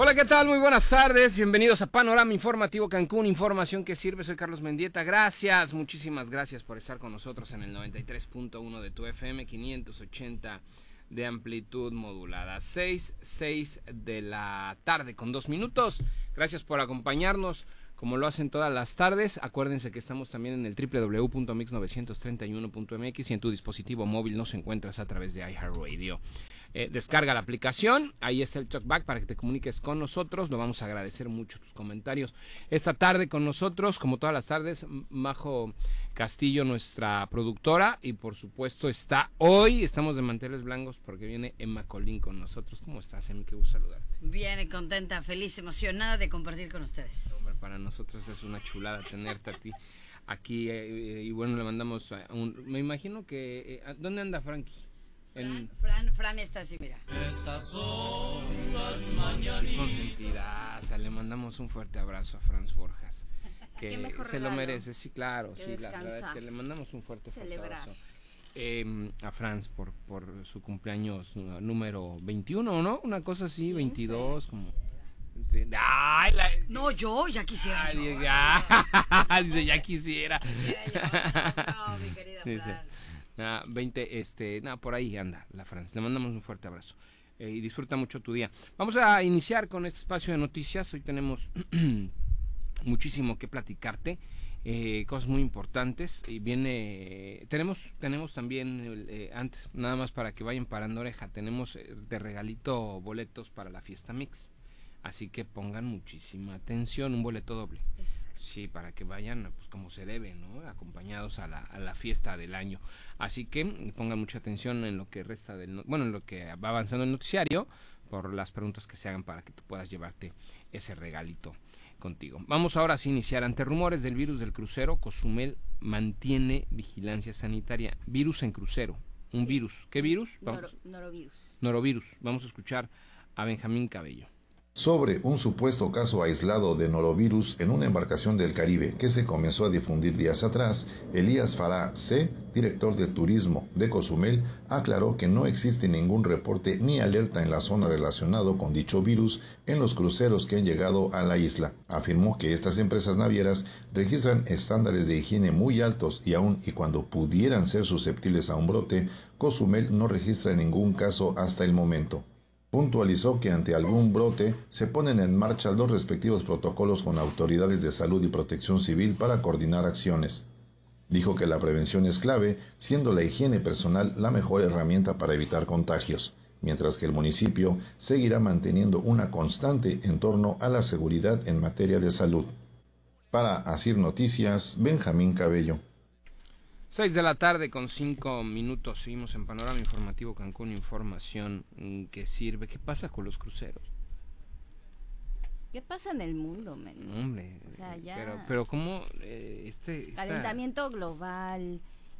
Hola, ¿qué tal? Muy buenas tardes. Bienvenidos a Panorama Informativo Cancún. Información que sirve. Soy Carlos Mendieta. Gracias, muchísimas gracias por estar con nosotros en el 93.1 de tu FM, 580 de amplitud modulada. 6 de la tarde con 2 minutos. Gracias por acompañarnos, como lo hacen todas las tardes. Acuérdense que estamos también en el www.mix931.mx y en tu dispositivo móvil nos encuentras a través de iHeartRadio. Descarga la aplicación, ahí está el talkback para que te comuniques con nosotros. Lo vamos a agradecer mucho tus comentarios. Esta tarde con nosotros, como todas las tardes, Majo Castillo, nuestra productora, y por supuesto está hoy, estamos de manteles blancos porque viene Emma Colín con nosotros. ¿Cómo estás, Emma? Qué gusto saludarte. Bien, contenta, feliz, emocionada de compartir con ustedes. Hombre, para nosotros es una chulada tenerte a ti aquí, y bueno, le mandamos me imagino que ¿dónde anda Frankie? Fran está así, mira. Estas son las mañanitas. Consentidaza, le mandamos un fuerte abrazo a Franz Borjas, que se regalo. Lo merece, sí, claro, que sí, la verdad es descansar. que le mandamos un fuerte Celebrar. abrazo a Franz por su cumpleaños número 21, ¿no? Una cosa así, 15. 22, como... Ay, no, yo ya quisiera. Ay, yo. dice, ya quisiera. Quisiera yo. No, mi querida Dice, Fran. 20, por ahí anda la Franz. Le mandamos un fuerte abrazo y disfruta mucho tu día. Vamos a iniciar con este espacio de noticias. Hoy tenemos muchísimo que platicarte, cosas muy importantes. Y tenemos también, antes, nada más para que vayan parando oreja, tenemos de regalito boletos para la fiesta Mix. Así que pongan muchísima atención, un boleto doble. Exacto. Sí, para que vayan pues como se debe, ¿no? Acompañados a la fiesta del año. Así que pongan mucha atención en lo que resta en lo que va avanzando el noticiario, por las preguntas que se hagan para que tú puedas llevarte ese regalito contigo. Vamos ahora a iniciar. Ante rumores del virus del crucero, Cozumel mantiene vigilancia sanitaria. Virus en crucero, un virus. ¿Qué virus? Norovirus. Norovirus. Vamos a escuchar a Benjamín Cabello. Sobre un supuesto caso aislado de norovirus en una embarcación del Caribe que se comenzó a difundir días atrás, Elías Farah C., director de turismo de Cozumel, aclaró que no existe ningún reporte ni alerta en la zona relacionado con dicho virus en los cruceros que han llegado a la isla. Afirmó que estas empresas navieras registran estándares de higiene muy altos y aun y cuando pudieran ser susceptibles a un brote, Cozumel no registra ningún caso hasta el momento. Puntualizó que ante algún brote se ponen en marcha los respectivos protocolos con autoridades de salud y protección civil para coordinar acciones. Dijo que la prevención es clave, siendo la higiene personal la mejor herramienta para evitar contagios, mientras que el municipio seguirá manteniendo una constante en torno a la seguridad en materia de salud. Para Asir Noticias, Benjamín Cabello. 6 de la tarde con 5 minutos, seguimos en Panorama Informativo Cancún, información que sirve. ¿Qué pasa con los cruceros? ¿Qué pasa en el mundo, men? Hombre, o sea, ya... pero ¿cómo calentamiento global,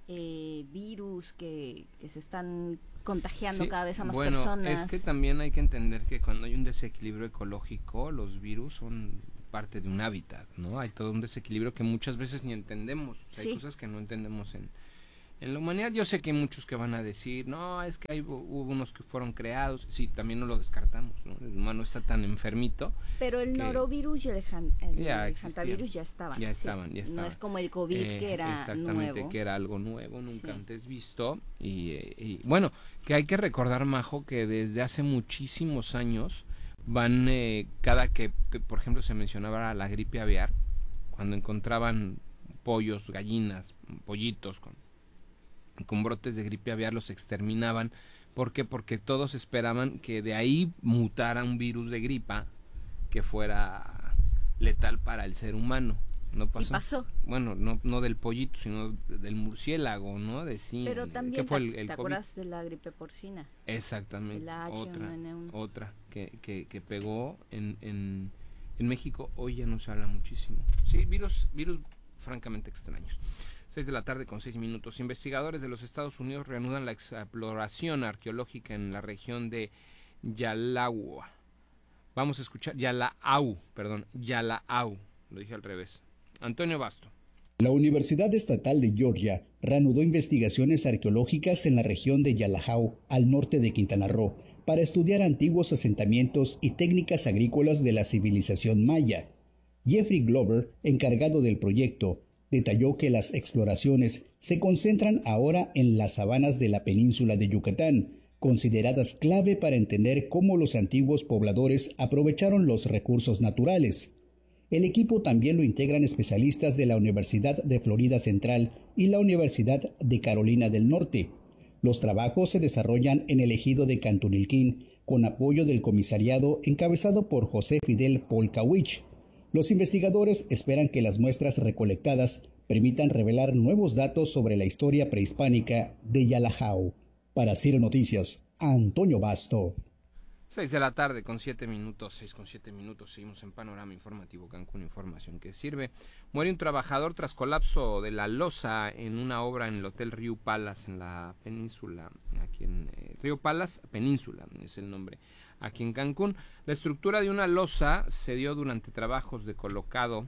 virus que se están contagiando cada vez a más personas. Es que también hay que entender que cuando hay un desequilibrio ecológico, los virus son parte de un hábitat, ¿no? Hay todo un desequilibrio que muchas veces ni entendemos. O sea, hay cosas que no entendemos en la humanidad. Yo sé que hay muchos que van a decir, no, es que hubo unos que fueron creados. Sí, también no lo descartamos, ¿no? El humano está tan enfermito. Pero el norovirus y el hantavirus ya estaban. Ya estaban. No es como el COVID que era exactamente, nuevo. que era algo nuevo, nunca antes visto. Y bueno, que hay que recordar, Majo, que desde hace muchísimos años van, cada que, por ejemplo, se mencionaba la gripe aviar, cuando encontraban pollos, gallinas, pollitos con brotes de gripe aviar, los exterminaban. ¿Por qué? Porque todos esperaban que de ahí mutara un virus de gripa que fuera letal para el ser humano. No pasó. ¿Y pasó? Bueno, no del pollito, sino del murciélago, ¿no? Pero también, ¿qué fue el ¿te acuerdas de la gripe porcina? Exactamente. El H1N1. Otra que pegó en México. Hoy ya no se habla muchísimo. Sí, virus francamente extraños. 6 de la tarde con 6 minutos. Investigadores de los Estados Unidos reanudan la exploración arqueológica en la región de Yalaau. Vamos a escuchar Yalaau. Lo dije al revés. Antonio Basto. La Universidad Estatal de Georgia reanudó investigaciones arqueológicas en la región de Yalaau, al norte de Quintana Roo, para estudiar antiguos asentamientos y técnicas agrícolas de la civilización maya. Jeffrey Glover, encargado del proyecto, detalló que las exploraciones se concentran ahora en las sabanas de la península de Yucatán, consideradas clave para entender cómo los antiguos pobladores aprovecharon los recursos naturales. El equipo también lo integran especialistas de la Universidad de Florida Central y la Universidad de Carolina del Norte. Los trabajos se desarrollan en el ejido de Cantunilquín, con apoyo del comisariado encabezado por José Fidel Polkawich. Los investigadores esperan que las muestras recolectadas permitan revelar nuevos datos sobre la historia prehispánica de Yalajao. Para Ciro Noticias, Antonio Basto. 6 de la tarde con 7 minutos, 6 con 7 minutos, seguimos en Panorama Informativo Cancún, información que sirve. Muere un trabajador tras colapso de la losa en una obra en el Hotel Rio Palace en la península, aquí en Rio Palace, península es el nombre, aquí en Cancún. La estructura de una losa se dio durante trabajos de colado,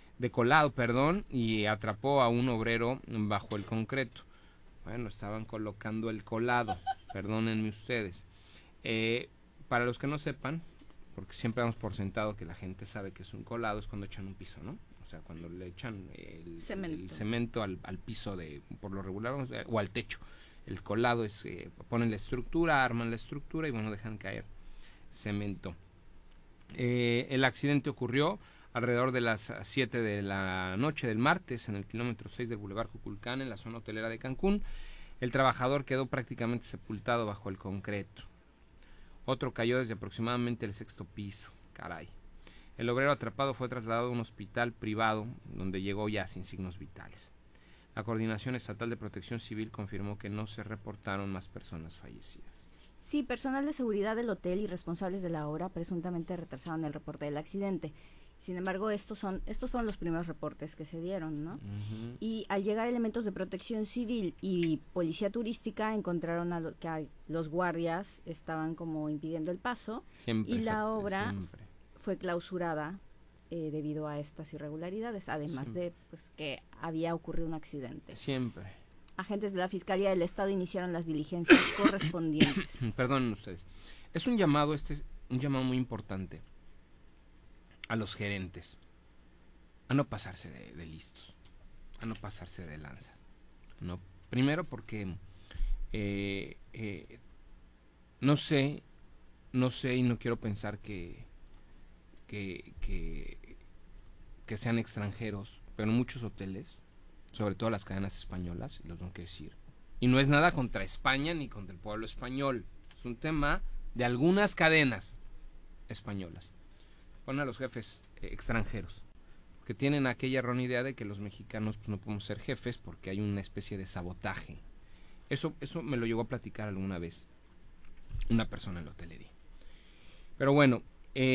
y atrapó a un obrero bajo el concreto. Bueno, estaban colocando el colado, perdónenme ustedes. Para los que no sepan, porque siempre damos por sentado que la gente sabe que es un colado, es cuando echan un piso, ¿no? O sea, cuando le echan el cemento al piso por lo regular, o al techo. El colado es, ponen la estructura, arman la estructura y bueno, dejan caer cemento. El accidente ocurrió alrededor de las 7 de la noche del martes en el kilómetro 6 del Boulevard Cuculcán, en la zona hotelera de Cancún. El trabajador quedó prácticamente sepultado bajo el concreto. Otro cayó desde aproximadamente el 6º piso. Caray. El obrero atrapado fue trasladado a un hospital privado donde llegó ya sin signos vitales. La Coordinación Estatal de Protección Civil confirmó que no se reportaron más personas fallecidas. Sí, personal de seguridad del hotel y responsables de la obra presuntamente retrasaron el reporte del accidente. Sin embargo, estos fueron los primeros reportes que se dieron, ¿no? Uh-huh. Y al llegar elementos de protección civil y policía turística, encontraron que los guardias estaban como impidiendo el paso. Siempre, y la obra fue clausurada debido a estas irregularidades, además de pues que había ocurrido un accidente. Siempre. Agentes de la Fiscalía del Estado iniciaron las diligencias correspondientes. Perdonen ustedes. Es un llamado muy importante a los gerentes, a no pasarse de listos, a no pasarse de lanzas, ¿no? Primero porque no sé y no quiero pensar que sean extranjeros, pero muchos hoteles, sobre todo las cadenas españolas, los tengo que decir, y no es nada contra España ni contra el pueblo español, es un tema de algunas cadenas españolas. Ponen a los jefes extranjeros, que tienen aquella errónea idea de que los mexicanos pues, no podemos ser jefes porque hay una especie de sabotaje. Eso me lo llegó a platicar alguna vez una persona en la hotelería. Pero bueno,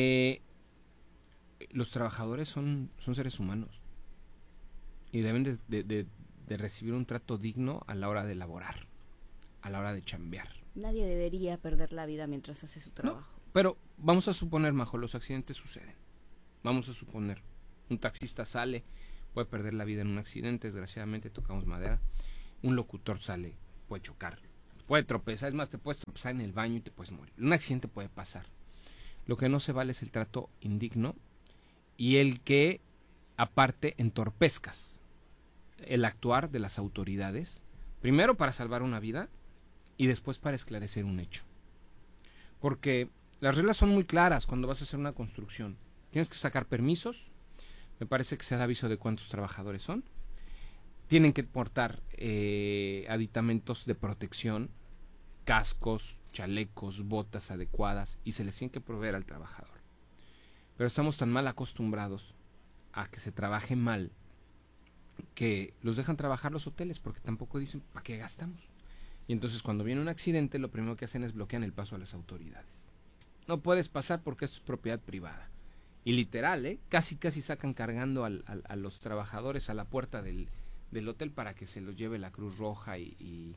los trabajadores son seres humanos y deben de recibir un trato digno a la hora de laborar, a la hora de chambear. Nadie debería perder la vida mientras hace su trabajo. No, pero vamos a suponer, Majo, los accidentes suceden. Vamos a suponer, un taxista sale, puede perder la vida en un accidente, desgraciadamente tocamos madera. Un locutor sale, puede chocar, puede tropezar, es más, te puedes tropezar en el baño y te puedes morir. Un accidente puede pasar. Lo que no se vale es el trato indigno y el que, aparte, entorpezcas el actuar de las autoridades, primero para salvar una vida y después para esclarecer un hecho. Porque las reglas son muy claras cuando vas a hacer una construcción. Tienes que sacar permisos, me parece que se da aviso de cuántos trabajadores son, tienen que portar aditamentos de protección, cascos, chalecos, botas adecuadas y se les tiene que proveer al trabajador. Pero estamos tan mal acostumbrados a que se trabaje mal que los dejan trabajar los hoteles porque tampoco dicen ¿para qué gastamos? Y entonces cuando viene un accidente lo primero que hacen es bloquean el paso a las autoridades. No puedes pasar porque esto es propiedad privada. Y literal, casi sacan cargando a los trabajadores a la puerta del hotel para que se los lleve la Cruz Roja y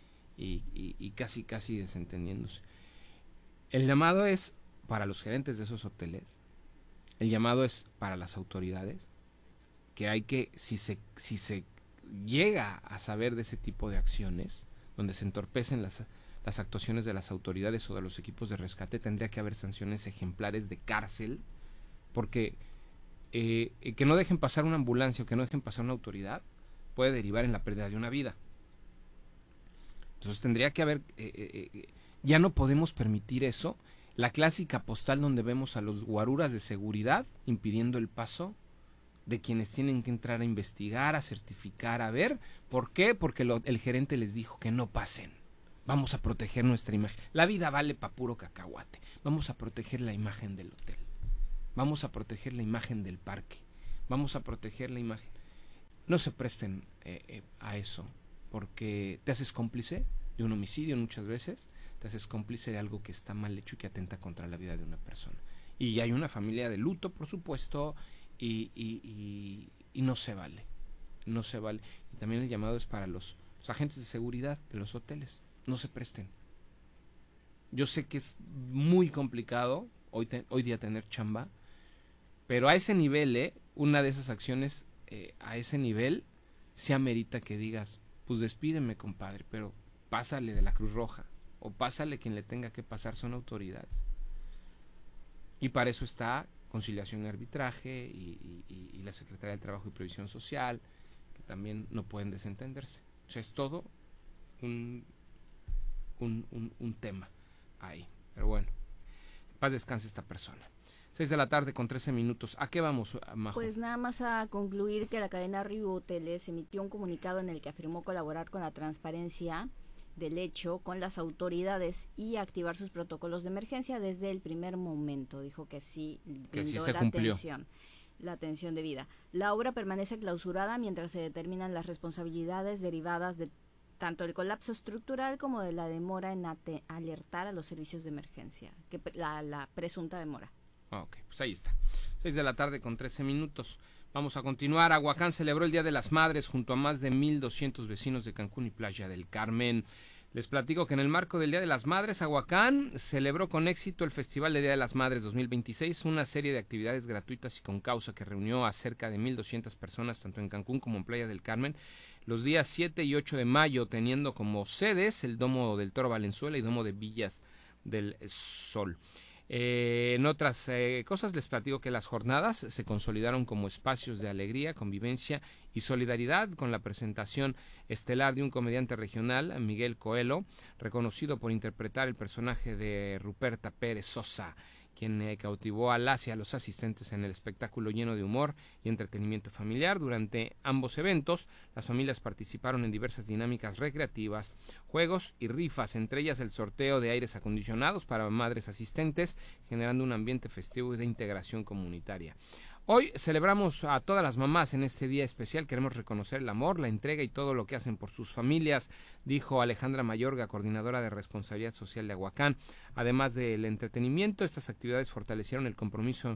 casi desentendiéndose. El llamado es para los gerentes de esos hoteles, el llamado es para las autoridades, que hay que, si se llega a saber de ese tipo de acciones, donde se entorpecen las actuaciones de las autoridades o de los equipos de rescate, tendría que haber sanciones ejemplares de cárcel, porque que no dejen pasar una ambulancia o que no dejen pasar una autoridad puede derivar en la pérdida de una vida. Entonces tendría que haber, ya no podemos permitir eso, la clásica postal donde vemos a los guaruras de seguridad impidiendo el paso de quienes tienen que entrar a investigar, a certificar, a ver. ¿Por qué? Porque el gerente les dijo que no pasen. Vamos a proteger nuestra imagen. La vida vale pa' puro cacahuate. Vamos a proteger la imagen del hotel. Vamos a proteger la imagen del parque. Vamos a proteger la imagen. No se presten a eso, porque te haces cómplice de un homicidio muchas veces, te haces cómplice de algo que está mal hecho y que atenta contra la vida de una persona. Y hay una familia de luto, por supuesto, y no se vale. No se vale. Y también el llamado es para los agentes de seguridad de los hoteles. No se presten. Yo sé que es muy complicado hoy día tener chamba, pero a ese nivel, una de esas acciones a ese nivel se amerita que digas, pues despídeme, compadre, pero pásale de la Cruz Roja, o pásale quien le tenga que pasar, son autoridades. Y para eso está Conciliación y Arbitraje y la Secretaría del Trabajo y Previsión Social, que también no pueden desentenderse. O sea, es todo un tema ahí. Pero bueno, en paz descanse esta persona. 6:13 p.m. ¿A qué vamos, Majo? Pues nada más a concluir que la cadena Riu Hoteles emitió un comunicado en el que afirmó colaborar con la transparencia del hecho con las autoridades y activar sus protocolos de emergencia desde el primer momento. Dijo que sí, que sí brindó se cumplió la atención debida. La obra permanece clausurada mientras se determinan las responsabilidades derivadas de tanto del colapso estructural como de la demora en alertar a los servicios de emergencia, que la presunta demora. Ok, pues ahí está. 6:13 p.m. Vamos a continuar. Aguacán celebró el Día de las Madres junto a más de 1,200 vecinos de Cancún y Playa del Carmen. Les platico que en el marco del Día de las Madres, Aguacán celebró con éxito el Festival de Día de las Madres 2026, una serie de actividades gratuitas y con causa que reunió a cerca de 1,200 personas, tanto en Cancún como en Playa del Carmen, los días 7 y 8 de mayo, teniendo como sedes el Domo del Toro Valenzuela y Domo de Villas del Sol. En otras cosas les platico que las jornadas se consolidaron como espacios de alegría, convivencia y solidaridad con la presentación estelar de un comediante regional, Miguel Coelho, reconocido por interpretar el personaje de Ruperta Pérez Sosa, quien cautivó a las y a los asistentes en el espectáculo lleno de humor y entretenimiento familiar. Durante ambos eventos, las familias participaron en diversas dinámicas recreativas, juegos y rifas, entre ellas el sorteo de aires acondicionados para madres asistentes, generando un ambiente festivo y de integración comunitaria. Hoy celebramos a todas las mamás en este día especial. Queremos reconocer el amor, la entrega y todo lo que hacen por sus familias, dijo Alejandra Mayorga, coordinadora de Responsabilidad Social de Aguacán. Además del entretenimiento, estas actividades fortalecieron el compromiso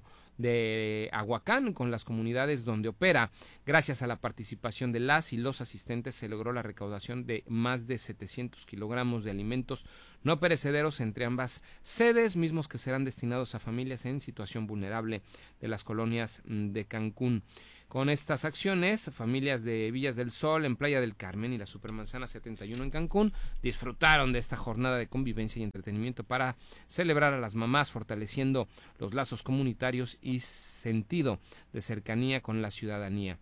de Aguacán con las comunidades donde opera. Gracias a la participación de las y los asistentes se logró la recaudación de más de 700 kilogramos de alimentos no perecederos entre ambas sedes, mismos que serán destinados a familias en situación vulnerable de las colonias de Cancún. Con estas acciones, familias de Villas del Sol en Playa del Carmen y la Supermanzana 71 en Cancún disfrutaron de esta jornada de convivencia y entretenimiento para celebrar a las mamás, fortaleciendo los lazos comunitarios y sentido de cercanía con la ciudadanía.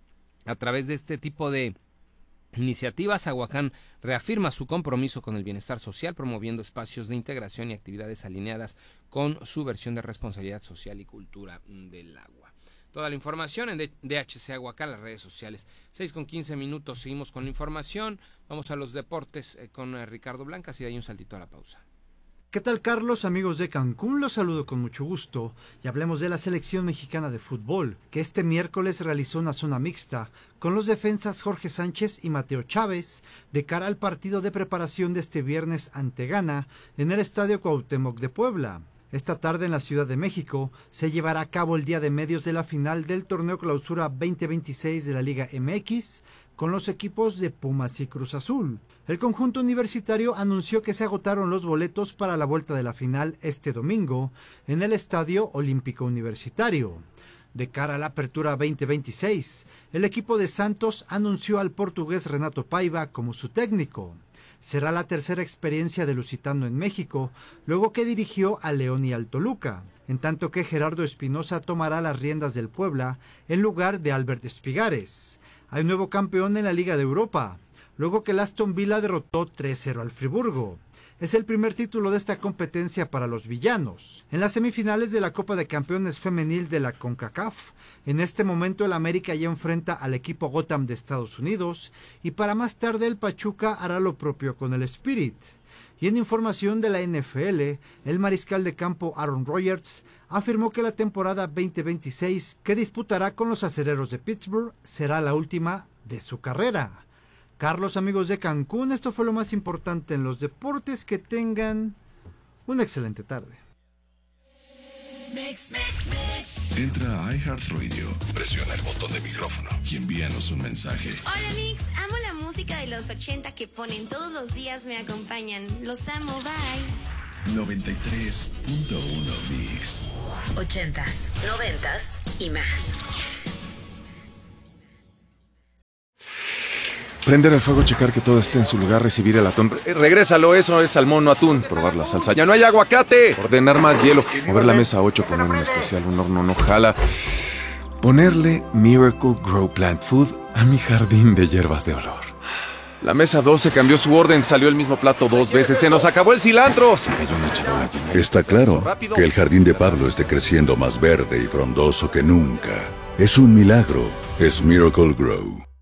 A través de este tipo de iniciativas, Aguacán reafirma su compromiso con el bienestar social, promoviendo espacios de integración y actividades alineadas con su versión de responsabilidad social y cultura del agua. Toda la información en DHC Aguacán, las redes sociales. 6:15 seguimos con la información. Vamos a los deportes con Ricardo Blancas y de ahí un saltito a la pausa. ¿Qué tal, Carlos? Amigos de Cancún, los saludo con mucho gusto y hablemos de la selección mexicana de fútbol, que este miércoles realizó una zona mixta con los defensas Jorge Sánchez y Mateo Chávez de cara al partido de preparación de este viernes ante Ghana en el Estadio Cuauhtémoc de Puebla. Esta tarde en la Ciudad de México se llevará a cabo el día de medios de la final del Torneo Clausura 2026 de la Liga MX con los equipos de Pumas y Cruz Azul. El conjunto universitario anunció que se agotaron los boletos para la vuelta de la final este domingo en el Estadio Olímpico Universitario. De cara a la apertura 2026, el equipo de Santos anunció al portugués Renato Paiva como su técnico. Será la tercera experiencia de Lusitano en México, luego que dirigió a León y al Toluca, en tanto que Gerardo Espinosa tomará las riendas del Puebla en lugar de Albert Espigares. Hay un nuevo campeón en la Liga de Europa, luego que el Aston Villa derrotó 3-0 al Friburgo. Es el primer título de esta competencia para los villanos. En las semifinales de la Copa de Campeones Femenil de la CONCACAF, en este momento el América ya enfrenta al equipo Gotham de Estados Unidos y para más tarde el Pachuca hará lo propio con el Spirit. Y en información de la NFL, el mariscal de campo Aaron Rodgers afirmó que la temporada 2026 que disputará con los Acereros de Pittsburgh será la última de su carrera. Carlos, amigos de Cancún, esto fue lo más importante en los deportes. Que tengan una excelente tarde. Entra a iHeartRadio, presiona el botón de micrófono y envíanos un mensaje. Hola Mix, amo la música de los 80 que ponen todos los días, me acompañan. Los amo, bye. 93.1 Mix. 80s, 90s y más. Prender el fuego, checar que todo esté en su lugar, recibir el atún. Regrésalo, eso es salmón, no atún. Probar la salsa. ¡Ya no hay aguacate! Ordenar más hielo. Mover la mesa 8, poner un especial, un horno no jala. Ponerle Miracle Grow Plant Food a mi jardín de hierbas de olor. La mesa 12 cambió su orden, salió el mismo plato 2 veces. ¡Se nos acabó el cilantro! Se cayó una charola llena. Está claro que el jardín de Pablo esté creciendo más verde y frondoso que nunca. Es un milagro. Es Miracle Grow.